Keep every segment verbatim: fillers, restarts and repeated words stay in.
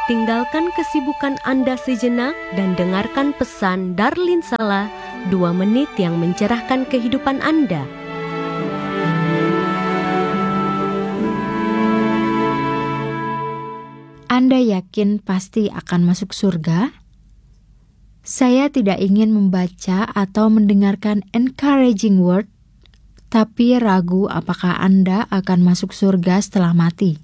tinggalkan kesibukan Anda sejenak dan dengarkan pesan Darlin Sala, dua menit yang mencerahkan kehidupan Anda. Anda yakin pasti akan masuk surga? Saya tidak ingin membaca atau mendengarkan encouraging word, tapi ragu apakah Anda akan masuk surga setelah mati.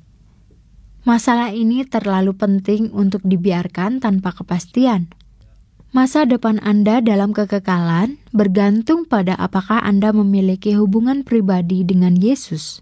Masalah ini terlalu penting untuk dibiarkan tanpa kepastian. Masa depan Anda dalam kekekalan bergantung pada apakah Anda memiliki hubungan pribadi dengan Yesus.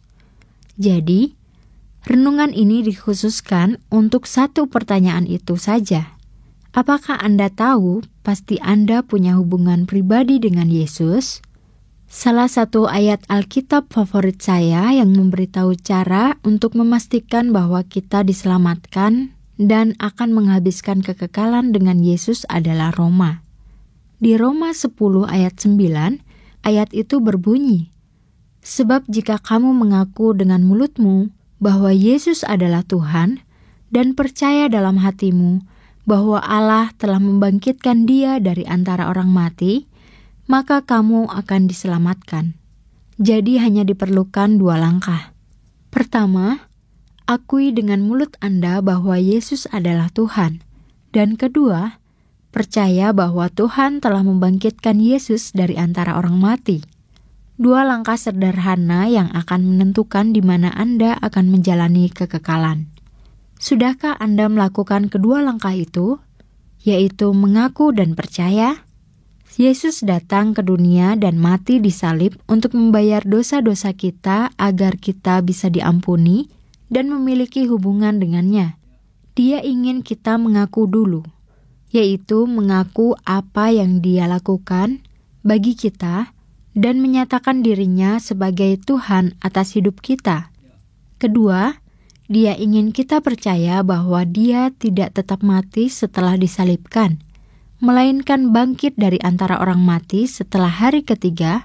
Jadi, renungan ini dikhususkan untuk satu pertanyaan itu saja. Apakah Anda tahu pasti Anda punya hubungan pribadi dengan Yesus? Salah satu ayat Alkitab favorit saya yang memberitahu cara untuk memastikan bahwa kita diselamatkan dan akan menghabiskan kekekalan dengan Yesus adalah Roma. Di Roma sepuluh ayat sembilan, ayat itu berbunyi, "Sebab jika kamu mengaku dengan mulutmu bahwa Yesus adalah Tuhan, dan percaya dalam hatimu bahwa Allah telah membangkitkan Dia dari antara orang mati, maka kamu akan diselamatkan." Jadi hanya diperlukan dua langkah. Pertama, akui dengan mulut Anda bahwa Yesus adalah Tuhan. Dan kedua, percaya bahwa Tuhan telah membangkitkan Yesus dari antara orang mati. Dua langkah sederhana yang akan menentukan di mana Anda akan menjalani kekekalan. Sudahkah Anda melakukan kedua langkah itu, yaitu mengaku dan percaya? Yesus datang ke dunia dan mati di salib untuk membayar dosa-dosa kita agar kita bisa diampuni dan memiliki hubungan dengannya. Dia ingin kita mengaku dulu, yaitu mengaku apa yang Dia lakukan bagi kita dan menyatakan dirinya sebagai Tuhan atas hidup kita. Kedua, Dia ingin kita percaya bahwa Dia tidak tetap mati setelah disalibkan, melainkan bangkit dari antara orang mati setelah hari ketiga,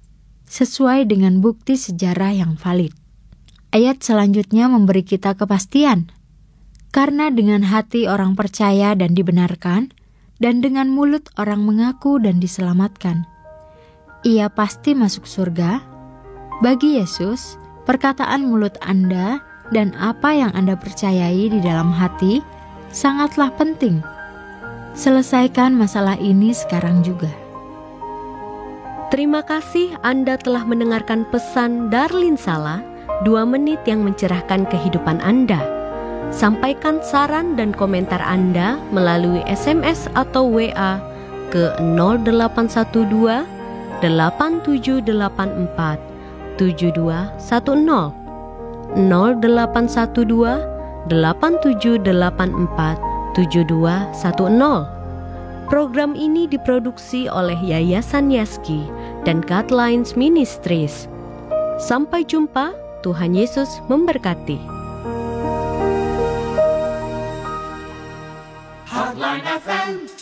sesuai dengan bukti sejarah yang valid. Ayat selanjutnya memberi kita kepastian, karena dengan hati orang percaya dan dibenarkan, dan dengan mulut orang mengaku dan diselamatkan. Ia pasti masuk surga. Bagi Yesus, perkataan mulut Anda dan apa yang Anda percayai di dalam hati sangatlah penting. Selesaikan masalah ini sekarang juga. Terima kasih Anda telah mendengarkan pesan Darlin Sala, dua menit yang mencerahkan kehidupan Anda. Sampaikan saran dan komentar Anda melalui S M S atau W A ke nol delapan satu dua delapan tujuh delapan empat tujuh dua satu nol nol delapan satu dua delapan tujuh delapan empat tujuh dua satu nol. Program ini diproduksi oleh Yayasan Yaski dan Guidelines Ministries. Sampai jumpa, Tuhan Yesus memberkati. Heartline F M